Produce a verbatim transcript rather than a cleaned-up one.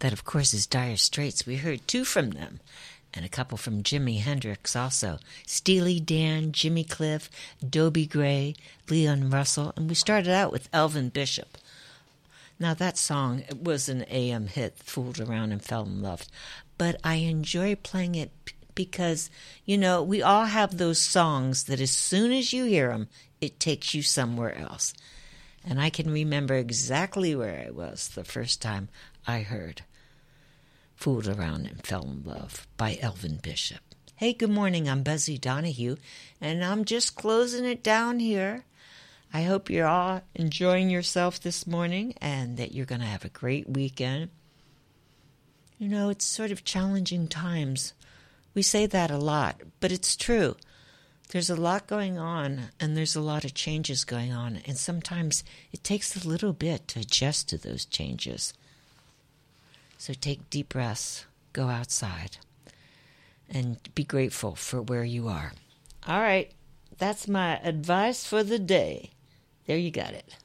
That, of course, is Dire Straits. We heard two from them, and a couple from Jimi Hendrix also. Steely Dan, Jimmy Cliff, Dobie Gray, Leon Russell, and we started out with Elvin Bishop. Now, that song was an A M hit, Fooled Around and Fell in Love, but I enjoy playing it because, you know, we all have those songs that as soon as you hear them, it takes you somewhere else. And I can remember exactly where I was the first time I heard Fooled Around and Fell in Love by Elvin Bishop. Hey, good morning. I'm Buzzy Donahue, and I'm just closing it down here. I hope you're all enjoying yourself this morning and that you're going to have a great weekend. You know, it's sort of challenging times. We say that a lot, but it's true. There's a lot going on, and there's a lot of changes going on, and sometimes it takes a little bit to adjust to those changes. So take deep breaths, go outside, and be grateful for where you are. All right, that's my advice for the day. There you got it.